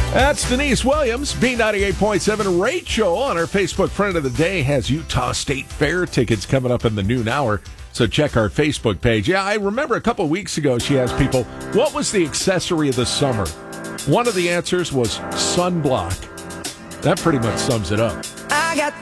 That's Denise Williams, B98.7 Rachel on our Facebook Friend of the Day has Utah State Fair tickets coming up in the noon hour. So check our Facebook page. Yeah, I remember a couple of weeks ago she asked people, what was the accessory of the summer? One of the answers was sunblock. That pretty much sums it up. I got